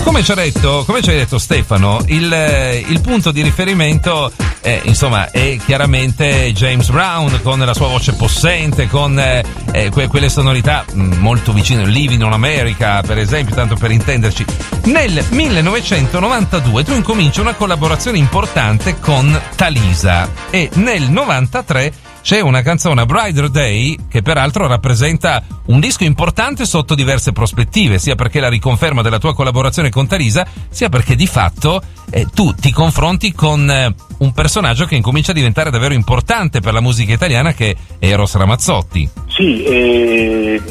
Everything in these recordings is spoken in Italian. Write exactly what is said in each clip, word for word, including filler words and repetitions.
Come ci ha detto, come ci ha detto Stefano, il, il punto di riferimento eh, insomma è chiaramente James Brown con la sua voce possente, con eh, que- quelle sonorità mh, molto vicine, Living on America per esempio, tanto per intenderci. Nel millenovecentonovantadue tu incominci una collaborazione importante con Talisa e nel novantatré c'è una canzone, A Brighter Day, che peraltro rappresenta un disco importante sotto diverse prospettive, sia perché la riconferma della tua collaborazione con Talisa, sia perché di fatto eh, tu ti confronti con eh, un personaggio che incomincia a diventare davvero importante per la musica italiana, che è Eros Ramazzotti. Sì, eh,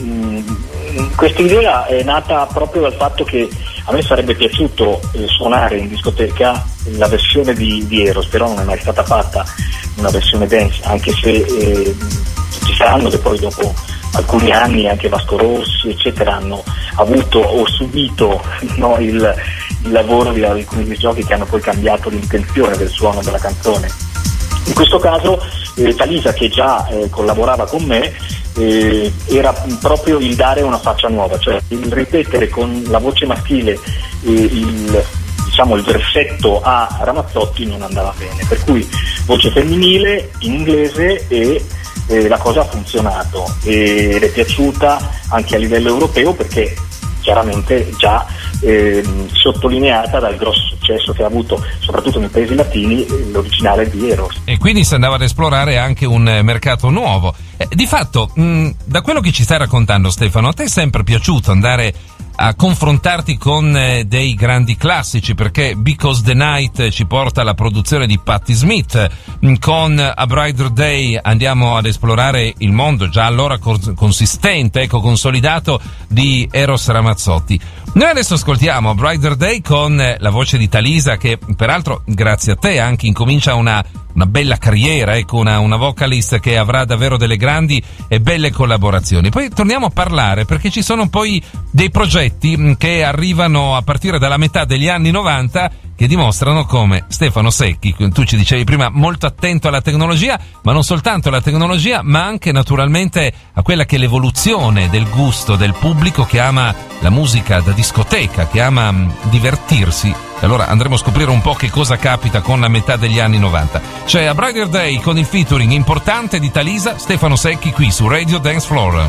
questa idea è nata proprio dal fatto che a me sarebbe piaciuto eh, suonare in discoteca la versione di, di Eros, però non è mai stata fatta una versione dance, anche se eh, ci saranno che poi dopo alcuni anni anche Vasco Rossi eccetera hanno avuto o subito no, il, il lavoro di alcuni giochi che hanno poi cambiato l'intenzione del suono della canzone. In questo caso eh, Talisa, che già eh, collaborava con me, eh, era proprio il dare una faccia nuova, cioè il ripetere con la voce maschile eh, il diciamo il versetto a Ramazzotti non andava bene, per cui voce femminile in inglese e eh, la cosa ha funzionato ed è piaciuta anche a livello europeo, perché chiaramente già eh, sottolineata dal grosso successo che ha avuto soprattutto nei paesi latini l'originale di Eros. E quindi si andava ad esplorare anche un mercato nuovo. Eh, di fatto, mh, da quello che ci stai raccontando Stefano, a te è sempre piaciuto andare a confrontarti con eh, dei grandi classici, perché Because the Night ci porta alla produzione di Patti Smith, con A Brighter Day andiamo ad esplorare il mondo già allora cons- consistente, ecco, consolidato di Eros Ramazzotti. Noi adesso ascoltiamo A Brighter Day con eh, la voce di Talisa, che peraltro grazie a te anche incomincia una una bella carriera, ecco, una, una vocalist che avrà davvero delle grandi e belle collaborazioni. Poi torniamo a parlare, perché ci sono poi dei progetti che arrivano a partire dalla metà degli anni novanta che dimostrano come Stefano Secchi, tu ci dicevi prima, molto attento alla tecnologia, ma non soltanto alla tecnologia, ma anche naturalmente a quella che è l'evoluzione del gusto del pubblico che ama la musica da discoteca, che ama mh, divertirsi. Allora andremo a scoprire un po' che cosa capita con la metà degli anni novanta. C'è A Brighter Day con il featuring importante di Talisa, Stefano Secchi qui su Radio Dance Floor.